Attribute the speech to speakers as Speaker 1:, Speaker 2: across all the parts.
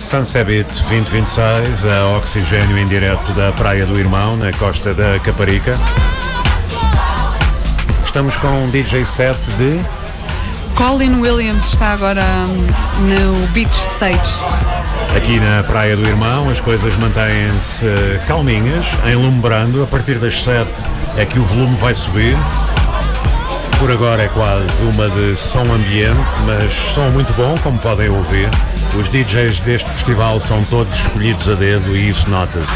Speaker 1: Sunsebit 2026, a Oxigênio em direto da Praia do Irmão, na costa da Caparica. Estamos com um DJ set de...
Speaker 2: Colin Williams está agora no Beach Stage.
Speaker 1: Aqui na Praia do Irmão as coisas mantêm-se calminhas, enlumbrando. A partir das 7 é que o volume vai subir. Por agora é quase uma de som ambiente, mas som muito bom, como podem ouvir. Os DJs deste festival são todos escolhidos a dedo e isso nota-se.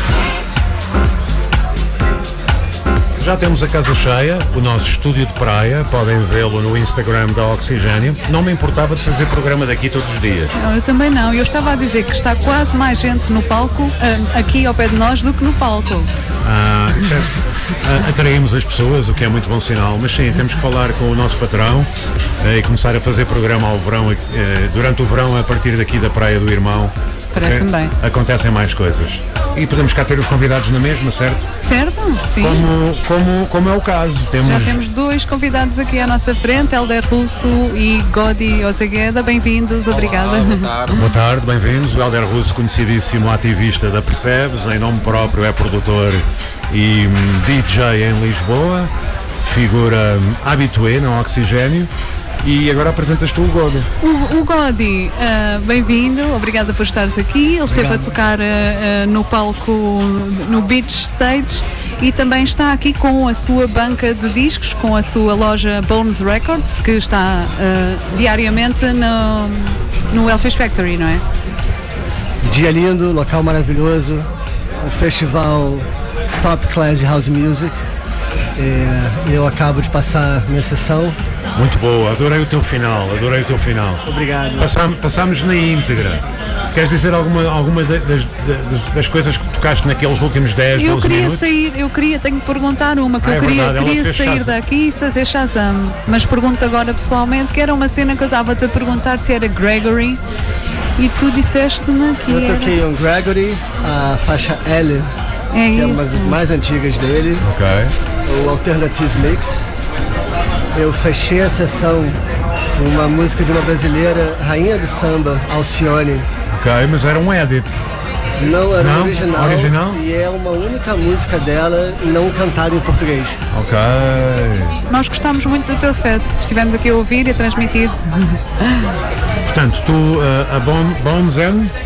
Speaker 1: Já temos a casa cheia, o nosso estúdio de praia, podem vê-lo no Instagram da Oxigênio. Não me importava de fazer programa daqui todos os dias.
Speaker 2: Não, eu também não. Eu estava a dizer que está quase mais gente no palco, aqui ao pé de nós, do que no palco.
Speaker 1: Isso atraímos as pessoas, o que é muito bom sinal. Mas sim, temos que falar com o nosso patrão e começar a fazer programa ao verão, durante o verão, a partir daqui da Praia do Irmão.
Speaker 2: Parece-me bem.
Speaker 1: Acontecem mais coisas. E podemos cá ter os convidados na mesma, certo?
Speaker 2: Certo, sim.
Speaker 1: Como é o caso.
Speaker 2: Já temos 2 convidados aqui à nossa frente, Helder Russo e Godi Ozegueda. Bem-vindos, obrigada.
Speaker 3: Boa tarde.
Speaker 1: Boa tarde, bem-vindos. O Helder Russo, conhecidíssimo ativista da Percebes, em nome próprio é produtor e DJ em Lisboa, figura habitué na Oxigênio. E agora apresentas tu o Godi.
Speaker 2: O Godi, bem-vindo, obrigada por estares aqui. Ele esteve a tocar no palco no Beach Stage e também está aqui com a sua banca de discos, com a sua loja Bones Records, que está diariamente no LX Factory, não é?
Speaker 4: Dia lindo, local maravilhoso, um festival top class de house music. Eu acabo de passar minha sessão.
Speaker 1: Muito boa, adorei o teu final.
Speaker 4: Obrigado.
Speaker 1: Passámos na íntegra. Queres dizer alguma das coisas que tocaste naqueles últimos 10, 12 minutos?
Speaker 2: Tenho que perguntar uma, que queria sair daqui e fazer Shazam. Mas pergunto agora pessoalmente, que era uma cena que eu estava-te a perguntar se era Gregory e tu disseste-me que
Speaker 4: eu toquei um Gregory, a faixa L, que é uma das mais antigas dele.
Speaker 1: Ok.
Speaker 4: O Alternative Mix. Eu fechei a sessão com uma música de uma brasileira, rainha do samba, Alcione.
Speaker 1: Ok, mas era um edit.
Speaker 4: Não, era
Speaker 1: original.
Speaker 4: E é uma única música dela não cantada em português.
Speaker 1: Ok.
Speaker 2: Nós gostámos muito do teu set. Estivemos aqui a ouvir e a transmitir.
Speaker 1: Portanto, tu, a Bones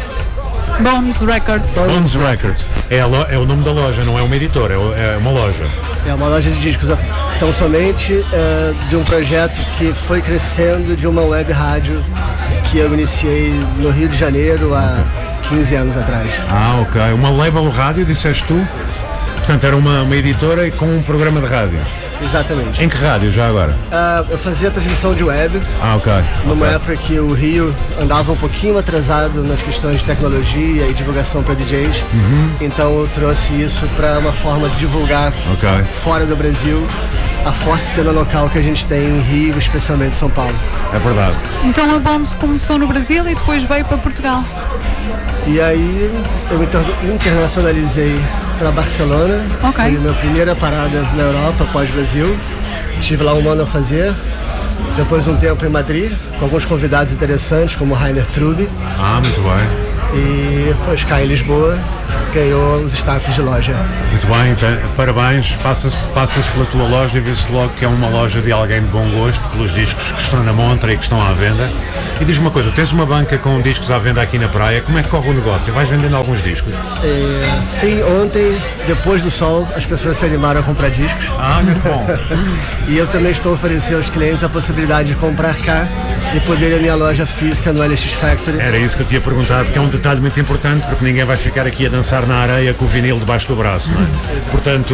Speaker 1: Records. Bones Records. É o nome da loja, não é uma editora, é uma loja.
Speaker 4: É uma loja de discos. Então, somente de um projeto que foi crescendo de uma web rádio que eu iniciei no Rio de Janeiro há 15 anos atrás.
Speaker 1: Ok. Uma label rádio, disseste tu? Portanto, era uma editora e com um programa de rádio.
Speaker 4: Exatamente.
Speaker 1: Em que rádio, já agora?
Speaker 4: Eu fazia transmissão de web.
Speaker 1: Ok.
Speaker 4: Numa época que o Rio andava um pouquinho atrasado nas questões de tecnologia e divulgação para DJs. Então eu trouxe isso para uma forma de divulgar fora do Brasil a forte cena local que a gente tem em Rio, especialmente em São Paulo.
Speaker 1: É verdade.
Speaker 2: Então a Bones começou no Brasil e depois veio para Portugal.
Speaker 4: E aí eu me internacionalizei para Barcelona. Foi a minha primeira parada na Europa pós-Brasil. Estive lá um ano a fazer. Depois um tempo em Madrid, com alguns convidados interessantes, como Rainer Trube.
Speaker 1: Muito bem.
Speaker 4: E depois cá em Lisboa, ganhou os status de loja.
Speaker 1: Muito bem, então, parabéns. Passa-se pela tua loja e vê-se logo que é uma loja de alguém de bom gosto, pelos discos que estão na montra e que estão à venda. E diz-me uma coisa, tens uma banca com discos à venda aqui na praia, como é que corre o negócio? Vais vendendo alguns discos?
Speaker 4: Sim, ontem, depois do sol, as pessoas se animaram a comprar discos.
Speaker 1: Muito bom.
Speaker 4: E eu também estou oferecendo aos clientes a possibilidade de comprar cá e poder ir à minha loja física no LX Factory.
Speaker 1: Era isso que eu te ia perguntar, porque é um detalhe muito importante, porque ninguém vai ficar aqui a dançar na areia com o vinil debaixo do braço, não é? Portanto,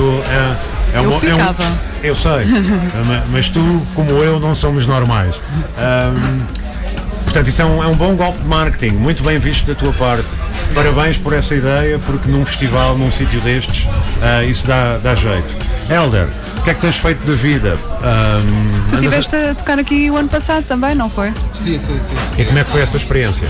Speaker 1: eu sei, mas tu, como eu, não somos normais. Portanto, isso é um bom golpe de marketing, muito bem visto da tua parte. Parabéns por essa ideia, porque num festival, num sítio destes, isso dá jeito. Helder, o que é que tens feito da vida?
Speaker 2: Tu estiveste a tocar aqui o ano passado também, não foi?
Speaker 3: Sim.
Speaker 1: E como é que foi essa experiência?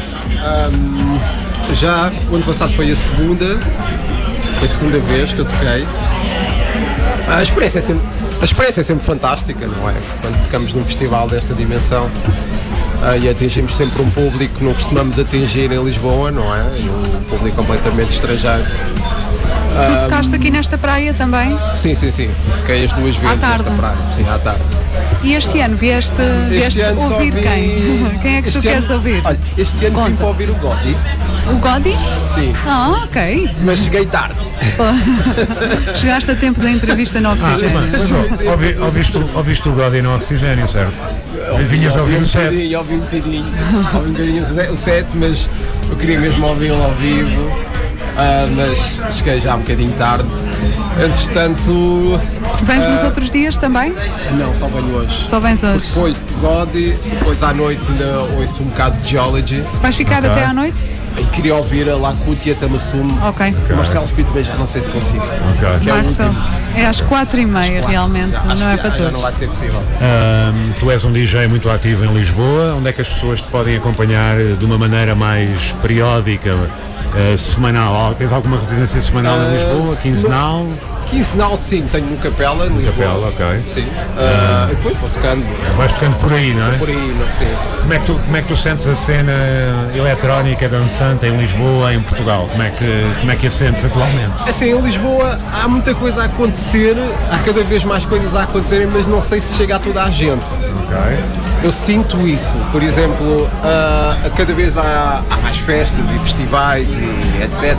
Speaker 3: Já o ano passado foi a segunda vez que eu toquei. A experiência é sempre fantástica, não é? Quando tocamos num festival desta dimensão, E atingimos sempre um público que não costumamos atingir em Lisboa, não é? Um público completamente estrangeiro.
Speaker 2: Tu tocaste aqui nesta praia também?
Speaker 3: Sim. Toquei as 2 vezes nesta praia. Sim, à tarde.
Speaker 2: E este ano vieste
Speaker 3: ano
Speaker 2: ouvir quem? Quem é que tu queres ouvir?
Speaker 3: Olha, este ano vim para ouvir o Godi.
Speaker 2: O Godi?
Speaker 3: Sim.
Speaker 2: Ok.
Speaker 3: Mas cheguei tarde.
Speaker 2: Chegaste a tempo da entrevista no Oxigênio.
Speaker 1: Ouviste o Godi no Oxigênio, certo? Vinhas a ouvir o set?
Speaker 3: Ouvi um bocadinho o set, mas eu queria mesmo ouvi-lo ao vivo. Mas cheguei já um bocadinho tarde. Entretanto.
Speaker 2: Vens nos outros dias também?
Speaker 3: Não, só venho hoje.
Speaker 2: Só vens hoje?
Speaker 3: Depois de Godi, depois à noite ainda ouço um bocado de Geology.
Speaker 2: Vais ficar até à noite?
Speaker 3: E queria ouvir a Lakutia Tamassume.
Speaker 2: Ok.
Speaker 3: Marcelo Speedway, já não sei se consigo.
Speaker 2: Marcelo, é às 4h30 realmente, não é para todos.
Speaker 3: Não vai ser possível.
Speaker 1: Tu és um DJ muito ativo em Lisboa. Onde é que as pessoas te podem acompanhar de uma maneira mais periódica? Semanal, tens alguma residência semanal em Lisboa? Quinzenal?
Speaker 3: Quinzenal, sim, tenho no Capela, em Lisboa.
Speaker 1: Capela, ok.
Speaker 3: Sim. E depois vou tocando.
Speaker 1: Vais tocando por aí, não é?
Speaker 3: Por aí, sim.
Speaker 1: Como é que tu sentes a cena eletrónica dançante em Lisboa, em Portugal? Como é que a sentes atualmente?
Speaker 3: Assim, em Lisboa há muita coisa a acontecer, há cada vez mais coisas a acontecerem, mas não sei se chega a toda a gente.
Speaker 1: Ok.
Speaker 3: Eu sinto isso, por exemplo, cada vez há mais festas e festivais e etc,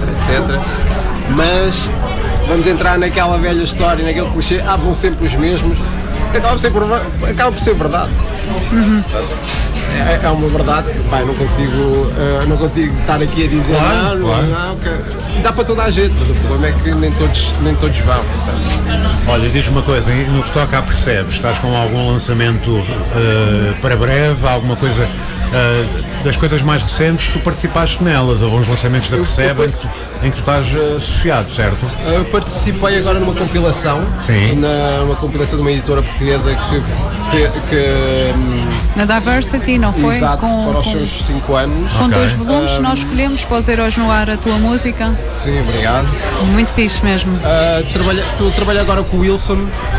Speaker 3: mas vamos entrar naquela velha história, naquele clichê, vão sempre os mesmos, acaba por ser verdade. É uma verdade, pai, não consigo estar aqui a dizer não, dá para toda a gente, mas o problema é que nem todos vão. Portanto.
Speaker 1: Olha, diz-me uma coisa, no que toca a Percebes, estás com algum lançamento para breve, alguma coisa das coisas mais recentes, tu participaste nelas, alguns lançamentos da Percebe em que tu estás associado, certo?
Speaker 3: Eu participei agora numa compilação, numa compilação de uma editora portuguesa
Speaker 2: na Diversity, não foi?
Speaker 3: Exato, para os seus 5 anos.
Speaker 2: Com 2 volumes, nós escolhemos para os Heróis no Ar a tua música.
Speaker 3: Sim, obrigado.
Speaker 2: Muito fixe mesmo.
Speaker 3: Trabalho agora com o Wilson,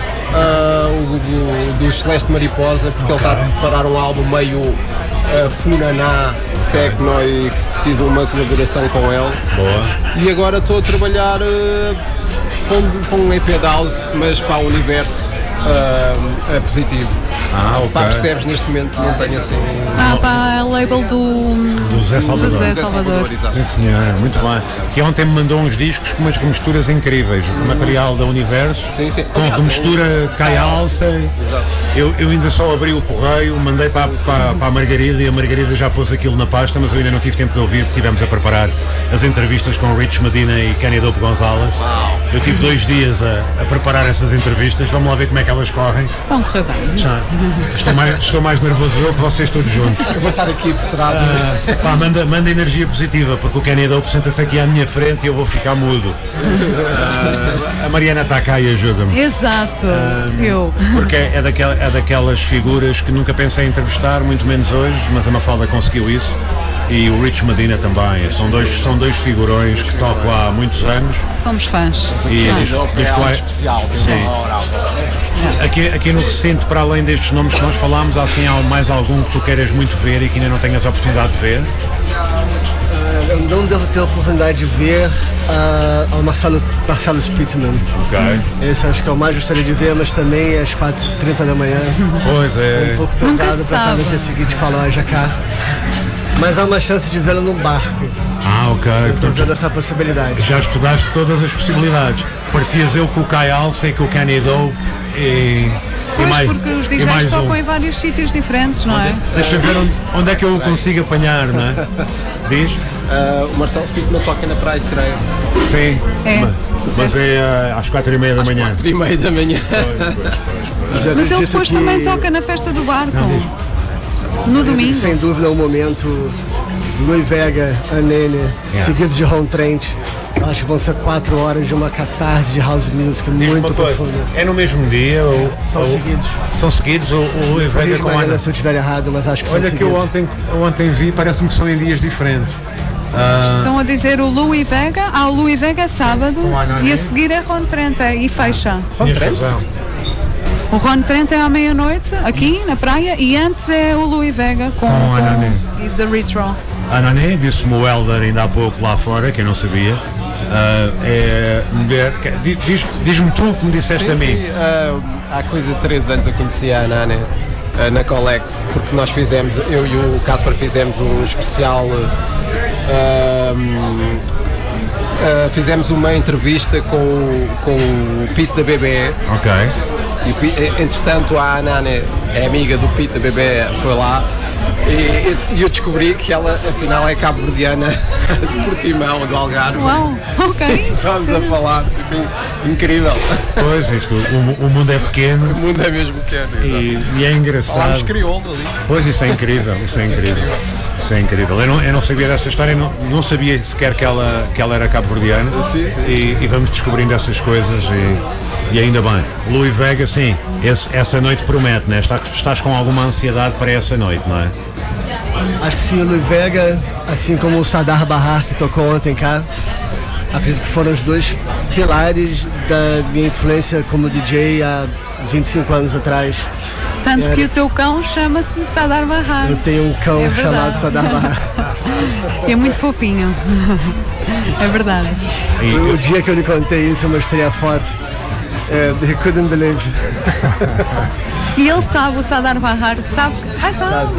Speaker 3: do Celeste Mariposa, porque ele está a preparar um álbum meio funaná, techno, e fiz uma colaboração com ele.
Speaker 1: Boa.
Speaker 3: E agora estou a trabalhar com um EP de house, mas para o universo positivo.
Speaker 1: Ok.
Speaker 3: Percebes, neste momento não tenho assim.
Speaker 2: Para a label do
Speaker 1: Zé Salvador.
Speaker 3: Exato.
Speaker 1: Sim, senhor, muito bem. Que ontem me mandou uns discos com umas remisturas incríveis, material da Universo, com remistura Kai Alce.
Speaker 3: Exato.
Speaker 1: Eu ainda só abri o correio, mandei para a Margarida, e a Margarida já pôs aquilo na pasta, mas eu ainda não tive tempo de ouvir, porque estivemos a preparar as entrevistas com Rich Medina e Kenny Dope Gonzalez. Eu tive 2 dias a preparar essas entrevistas, vamos lá ver como é que elas correm.
Speaker 2: Vão correr bem.
Speaker 1: Estou mais nervoso eu que vocês todos juntos.
Speaker 3: Eu vou estar aqui por trás.
Speaker 1: Manda energia positiva, porque o Kenny Dope senta-se aqui à minha frente e eu vou ficar mudo. A Mariana está cá e ajuda-me.
Speaker 2: Exato,
Speaker 1: porque é daquelas figuras que nunca pensei em entrevistar, muito menos hoje, mas a Mafalda conseguiu isso. E o Rich Medina também. São dois figurões que tocam há muitos anos.
Speaker 2: Somos fãs.
Speaker 3: E é algo especial.
Speaker 1: Aqui no recinto, para além destes nomes que nós falámos, há mais algum que tu queiras muito ver e que ainda não tenhas a oportunidade de ver?
Speaker 4: Eu não devo ter a oportunidade de ver o Marcelo Spittman. Esse acho que eu mais gostaria de ver, mas também às 4h30 da manhã.
Speaker 1: Pois é.
Speaker 4: Um pouco pesado para estar no dia seguinte com a loja cá. Mas há uma chance de vê-lo num barco.
Speaker 1: Ok.
Speaker 4: Estou vendo essa possibilidade.
Speaker 1: Já estudaste todas as possibilidades. Parecias eu com o Kai Alce e com o Kenny Dope
Speaker 2: porque os DJs tocam em vários sítios diferentes, não é?
Speaker 1: Deixa ver onde é que eu o consigo apanhar, não é? Diz?
Speaker 3: O Marcelo Spittman toca na Praia Sereia.
Speaker 1: Sim. Mas é às 4h30 da manhã.
Speaker 3: 4h30 da manhã.
Speaker 2: Mas ele depois também toca na festa do barco. No domingo.
Speaker 4: Sem dúvida é um momento Louis Vega, a Nene, seguido de Ron Trent. Acho que vão ser 4 horas de uma catarse de house music muito profunda.
Speaker 1: É no mesmo dia?
Speaker 4: São seguidos.
Speaker 1: São seguidos? O Louis Vega com Ana?
Speaker 4: Se eu estiver errado, mas acho que são seguidos.
Speaker 1: Olha que eu ontem vi, parece-me que são em dias diferentes.
Speaker 2: Estão a dizer o Louis Vega. O Louis Vega é sábado e a seguir é Ron Trent e fecha.
Speaker 1: Tinhas razão.
Speaker 2: O Ron Trent é à meia-noite, aqui na praia, e antes é o Louis Vega com
Speaker 1: Anané.
Speaker 2: E The Retro.
Speaker 1: Anané, disse-me o Helder ainda há pouco lá fora, que eu não sabia. É mulher. Diz-me tu o que me disseste
Speaker 3: sim,
Speaker 1: a mim.
Speaker 3: Sim, há coisa de 3 anos eu conheci a Anané na Collect, porque nós fizemos, eu e o Caspar fizemos um especial. Fizemos uma entrevista com o Pete da BBE.
Speaker 1: Ok.
Speaker 3: E entretanto a Anané é amiga do Pete da BBE, foi lá e eu descobri que ela afinal é cabo-verdiana de Portimão, do Algarve.
Speaker 2: Uau, ok.
Speaker 3: Estamos a falar, tipo, incrível.
Speaker 1: Pois, isto, o mundo é pequeno.
Speaker 3: O mundo é mesmo pequeno.
Speaker 1: E é engraçado.
Speaker 3: Falámos crioulo ali.
Speaker 1: Pois, isso é incrível, isso é incrível. Isso é incrível. Eu não sabia dessa história, não sabia sequer que ela era cabo-verdiana.
Speaker 3: Sim.
Speaker 1: E vamos descobrindo essas coisas e ainda bem. Louis Vega, sim, essa noite promete, né? Estás com alguma ansiedade para essa noite, não é?
Speaker 4: Acho que sim, o Louis Vega, assim como o Sadar Bahar, que tocou ontem cá, acredito que foram os 2 pilares da minha influência como DJ há 25 anos atrás.
Speaker 2: Tanto que o teu cão chama-se Sadar Bahar.
Speaker 4: Eu tenho um cão chamado Sadar Bahar.
Speaker 2: É muito fofinho. É verdade.
Speaker 4: O dia que eu lhe contei isso, eu mostrei a foto. He couldn't believe.
Speaker 2: E ele sabe, o Sadar Bahar, sabe? Sabe.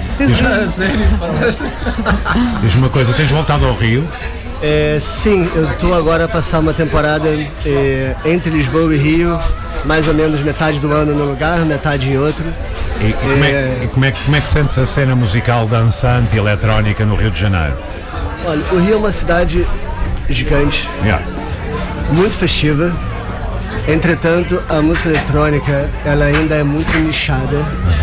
Speaker 3: Sério, falaste?
Speaker 1: Diz-me uma coisa, tens voltado ao Rio?
Speaker 4: Sim, eu estou agora a passar uma temporada entre Lisboa e Rio, mais ou menos metade do ano num lugar, metade em outro.
Speaker 1: E como é que sentes a cena musical dançante e eletrónica no Rio de Janeiro?
Speaker 4: Olha, o Rio é uma cidade gigante, muito festiva. Entretanto, a música eletrônica ela ainda é muito nichada.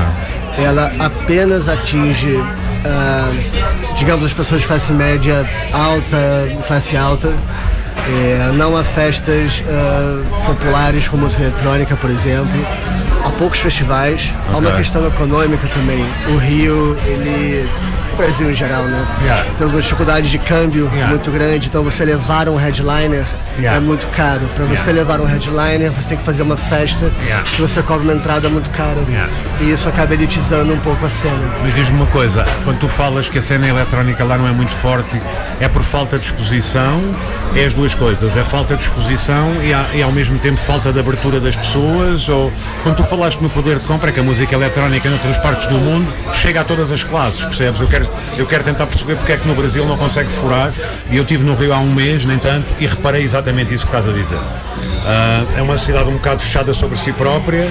Speaker 4: Ela apenas atinge, digamos, as pessoas de classe média alta, classe alta. Não há festas populares com música eletrônica, por exemplo. Há poucos festivais. Há uma questão econômica também. O Rio, o Brasil em geral, né? Tem uma dificuldade de câmbio muito grande. Então você levar um headliner é muito caro. Para você levar um headliner, você tem que fazer uma festa que você cobra uma entrada muito cara. E isso acaba elitizando um pouco a cena.
Speaker 1: Mas diz-me uma coisa, quando tu falas que a cena eletrónica lá não é muito forte, é por falta de exposição? É as duas coisas, é falta de exposição e ao mesmo tempo falta de abertura das pessoas? Ou quando tu falaste no poder de compra, é que a música eletrónica noutras partes do mundo chega a todas as classes, percebes? Eu quero tentar perceber porque é que no Brasil não consegue furar, e eu estive no Rio há um mês, nem tanto, e reparei exatamente isso que estás a dizer. É uma cidade um bocado fechada sobre si própria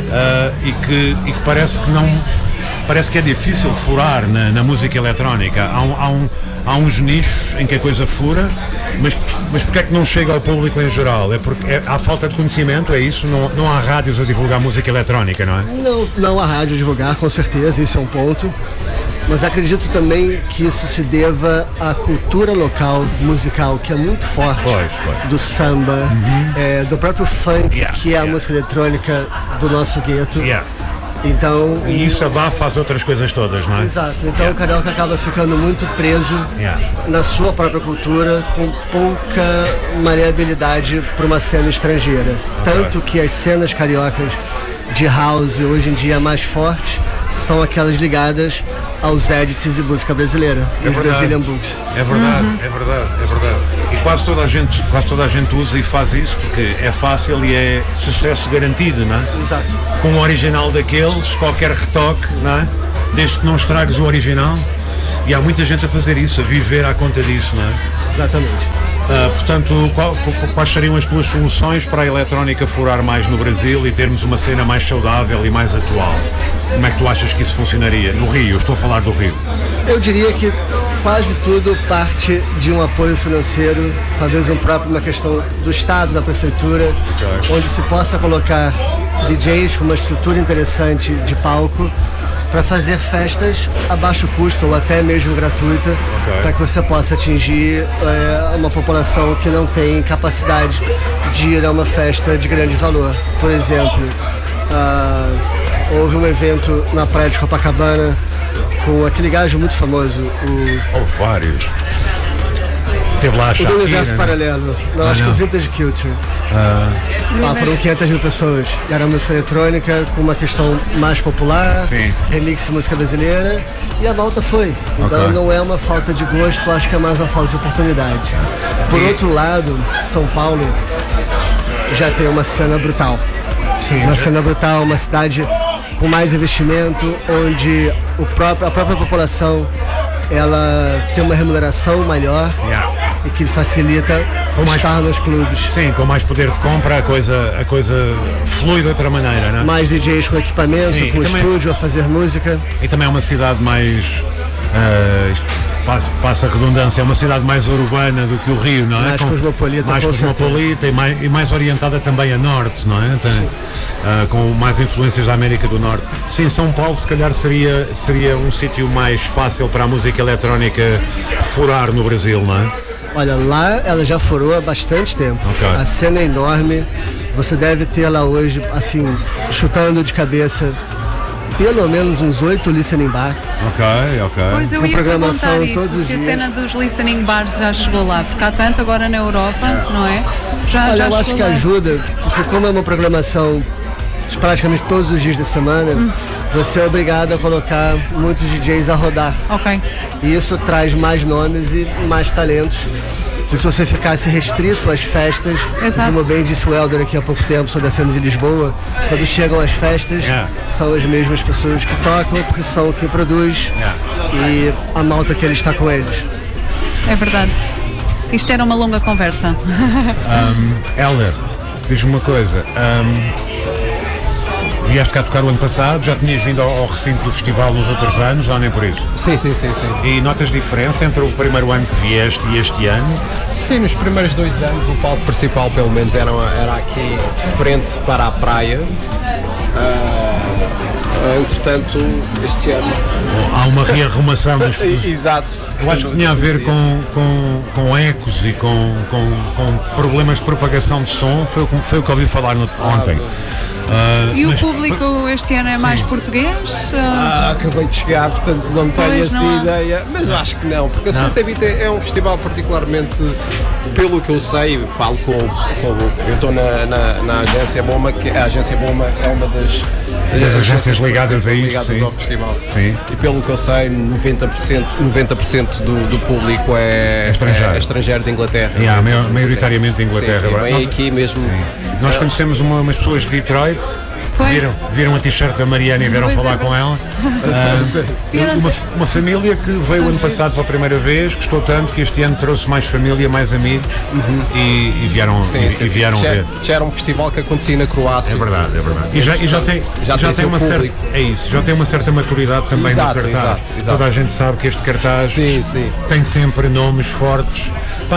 Speaker 1: e que parece que não... Parece que é difícil furar na música eletrónica. Há uns nichos em que a coisa fura, mas porque é que não chega ao público em geral? É porque há falta de conhecimento, é isso? Não há rádios a divulgar música eletrónica, não é?
Speaker 4: Não há rádio a divulgar, com certeza, esse é um ponto. Mas acredito também que isso se deva à cultura local musical, que é muito forte, do samba, do próprio funk, que é a música eletrônica do nosso gueto. Então,
Speaker 1: e isso abafa as outras coisas todas, não é?
Speaker 4: Exato, então o carioca acaba ficando muito preso na sua própria cultura, com pouca maleabilidade para uma cena estrangeira. Tanto que as cenas cariocas de house hoje em dia mais fortes são aquelas ligadas aos edits e música brasileira, os Brazilian Books.
Speaker 1: É verdade. E quase toda a gente usa e faz isso porque é fácil e é sucesso garantido, não é?
Speaker 4: Exato.
Speaker 1: Com o original daqueles, qualquer retoque, não é? Desde que não estragues o original. E há muita gente a fazer isso, a viver à conta disso, não é?
Speaker 4: Exatamente.
Speaker 1: Portanto, quais seriam as tuas soluções para a eletrónica furar mais no Brasil e termos uma cena mais saudável e mais atual? Como é que tu achas que isso funcionaria? No Rio, eu estou a falar do Rio.
Speaker 4: Eu diria que quase tudo parte de um apoio financeiro, talvez uma questão do Estado, da Prefeitura, onde se possa colocar DJs com uma estrutura interessante de palco para fazer festas a baixo custo ou até mesmo gratuita, para que você possa atingir uma população que não tem capacidade de ir a uma festa de grande valor. Por exemplo, houve um evento na praia de Copacabana com aquele gajo muito famoso,
Speaker 1: vários. Teve lá a Shakira,
Speaker 4: do universo paralelo. Não, acho que o Vintage Culture. Foram 500 mil pessoas. Era música eletrônica com uma questão mais popular, remix de música brasileira, e a malta foi. Então não é uma falta de gosto, acho que é mais uma falta de oportunidade. Por outro lado, São Paulo já tem uma cena brutal. Uma cena brutal, uma cidade com mais investimento, onde a própria população ela tem uma remuneração maior e que facilita estar nos clubes.
Speaker 1: Sim, com mais poder de compra a coisa flui de outra maneira, não é?
Speaker 4: Mais DJs com equipamento, com estúdio a fazer música.
Speaker 1: E também é uma cidade mais... passa a redundância, é uma cidade mais urbana do que o Rio, não é?
Speaker 4: Mais cosmopolita,
Speaker 1: mais cosmopolita e mais orientada também a norte, não é? Com mais influências da América do Norte. Sim, São Paulo se calhar seria um sítio mais fácil para a música eletrónica furar no Brasil, não é?
Speaker 4: Olha, lá ela já furou há bastante tempo. A cena é enorme, você deve ter lá hoje, assim, chutando de cabeça, pelo menos uns 8 listening bar.
Speaker 2: Pois eu ia perguntar isso, se a cena dos listening bars já chegou lá, porque há tanto agora na Europa, não é?
Speaker 4: Olha, eu acho que ajuda, porque como é uma programação de praticamente todos os dias da semana, você é obrigado a colocar muitos DJs a rodar. E isso traz mais nomes e mais talentos. Porque se você ficasse restrito às festas, como bem disse o Helder aqui há pouco tempo sobre a cena de Lisboa, quando chegam às festas, são as mesmas pessoas que tocam, porque são quem produz e a malta que ele está com eles.
Speaker 2: É verdade. Isto era uma longa conversa.
Speaker 1: Helder, diz-me uma coisa. Vieste cá tocar o ano passado, já tinhas vindo ao recinto do festival nos outros anos, ou nem por isso?
Speaker 3: Sim.
Speaker 1: E notas diferença entre o primeiro ano que vieste e este ano?
Speaker 3: Sim, nos primeiros 2 anos o palco principal pelo menos era aqui de frente para a praia. Entretanto, este ano...
Speaker 1: Há uma rearrumação dos...
Speaker 3: Exato.
Speaker 1: Eu acho que tinha a ver com ecos e com problemas de propagação de som, foi o que ouvi falar ontem.
Speaker 2: E o público este ano é mais português?
Speaker 3: Acabei de chegar, portanto não tenho essa ideia, mas acho que não, porque o Sensebeat é um festival particularmente, pelo que eu sei, falo com eu estou na agência Boma, que a agência Boma é uma das
Speaker 1: agências ligadas a isto,
Speaker 3: ao festival. Sim. E pelo que eu sei, 90% do público é estrangeiro de Inglaterra.
Speaker 1: Maioritariamente de Inglaterra.
Speaker 3: Vem aqui mesmo.
Speaker 1: Nós conhecemos umas pessoas de Detroit. Viram a t-shirt da Mariana e vieram falar com ela. Uma família que veio ano passado pela primeira vez, gostou tanto que este ano trouxe mais família, mais amigos e vieram ver.
Speaker 3: Já era um festival que acontecia na Croácia.
Speaker 1: É verdade. E já tem uma certa, já tem uma certa maturidade também no cartaz. Exato. Toda a gente sabe que este cartaz tem sempre nomes fortes.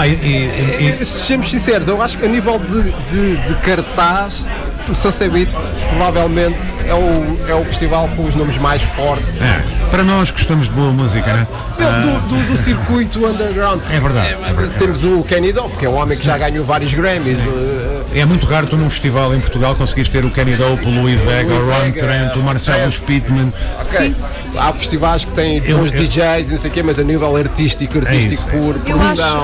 Speaker 3: Sejamos sinceros, eu acho que a nível de cartaz, o Sensebeat provavelmente é o festival com os nomes mais fortes.
Speaker 1: Para nós que gostamos de boa música, né?
Speaker 3: Do circuito underground.
Speaker 1: É verdade.
Speaker 3: Temos o Kenny Dope, que é um homem que já ganhou vários Grammys.
Speaker 1: É muito raro tu num festival em Portugal conseguires ter o Kenny Dope, o Louis Vega, o Ron Trent, o Marcelo Spittman.
Speaker 3: Há festivais que têm bons DJs e não sei o quê, mas a nível artístico puro, produção.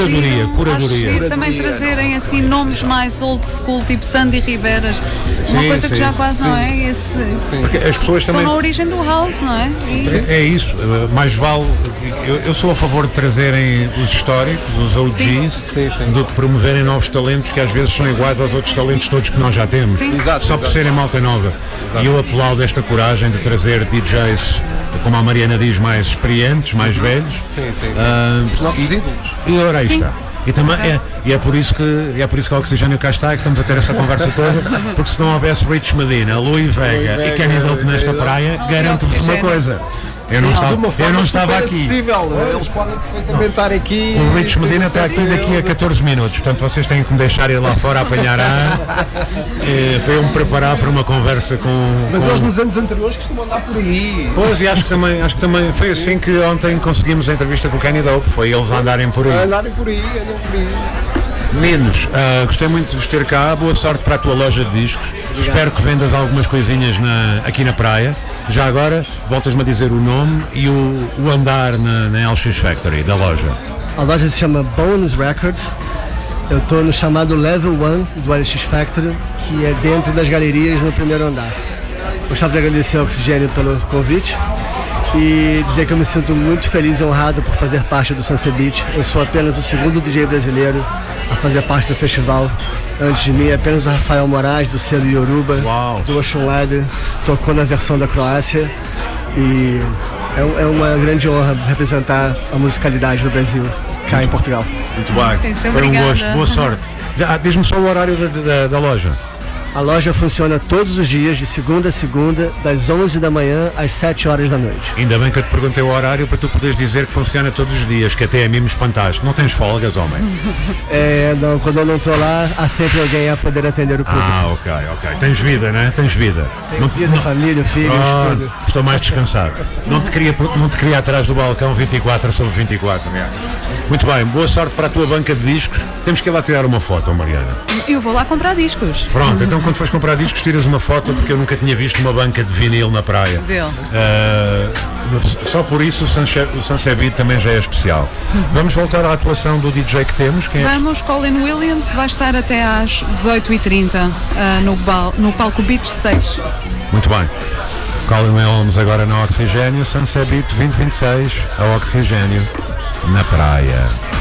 Speaker 2: Pura também trazerem assim nomes mais old school, tipo Sandy Riveras, uma coisa que já quase não é.
Speaker 1: Porque as pessoas
Speaker 2: estão na origem do house, não é?
Speaker 1: É isso, mais vale. Eu sou a favor de trazerem os históricos, os OGs, do que promoverem novos talentos que às vezes são iguais aos outros talentos todos que nós já temos. Só por serem malta nova. E eu aplaudo esta coragem de trazer DJs, como a Mariana diz, mais experientes, mais velhos.
Speaker 3: Os nossos ídolos.
Speaker 1: E ora aí está. E também é por isso que a Oxigênio cá está e que estamos a ter esta conversa toda, porque se não houvesse Rich Medina, Louis Vega e Kenny Dope nesta praia, garanto-vos uma coisa. Eu não estava aqui.
Speaker 3: Eles podem perfeitamente estar aqui.
Speaker 1: O Rich Medina está aqui daqui a 14 minutos, portanto vocês têm que me deixar ir lá fora a apanhar ar para eu me preparar para uma conversa com.
Speaker 3: Mas eles nos anos anteriores costumam andar por aí.
Speaker 1: Pois, e acho que também foi assim que ontem conseguimos a entrevista com o Kenny Dope, foi eles andarem por aí.
Speaker 3: Andam por aí.
Speaker 1: Meninos, gostei muito de vos ter cá, boa sorte para a tua loja de discos. Espero que vendas algumas coisinhas aqui na praia. Já agora, voltas-me a dizer o nome e o andar na LX Factory, da loja.
Speaker 4: A loja se chama Bonus Records. Eu estou no chamado Level 1 do LX Factory, que é dentro das galerias no primeiro andar. Gostaria de agradecer ao Oxigênio pelo convite e dizer que eu me sinto muito feliz e honrado por fazer parte do Sunset Beach. Eu sou apenas o segundo DJ brasileiro a fazer parte do festival. Antes de mim, apenas o Rafael Moraes, do selo Yoruba, do Ocean Ladder, tocou na versão da Croácia. E é uma grande honra representar a musicalidade do Brasil cá em Portugal.
Speaker 1: Muito bem, foi um gosto, boa sorte. Diz-me só o horário da loja.
Speaker 4: A loja funciona todos os dias, de segunda a segunda, das 11 da manhã às 7 horas da noite.
Speaker 1: Ainda bem que eu te perguntei o horário para tu poderes dizer que funciona todos os dias, que até a mim me espantaste. Não tens folgas, homem?
Speaker 4: Não, quando eu não estou lá, há sempre alguém a poder atender o público.
Speaker 1: Ok. Tens vida, né? Tens vida.
Speaker 4: Tenho vida, família, filhos, tudo.
Speaker 1: Estou mais descansado. Não te queria atrás do balcão 24/24, né? Muito bem, boa sorte para a tua banca de discos. Temos que ir lá tirar uma foto, Mariana.
Speaker 2: Eu vou lá comprar discos.
Speaker 1: Pronto, então quando fores comprar discos tiras uma foto, porque eu nunca tinha visto uma banca de vinil na praia. Só por isso o Sunset Beat também já é especial. Vamos voltar à atuação do DJ que temos. Quem é?
Speaker 2: Vamos, Colin Williams vai estar até às 18h30 no palco Beach Stage.
Speaker 1: Muito bem. Colin Williams agora na Oxigênio, Sunset Beat 2026, a Oxigênio na praia.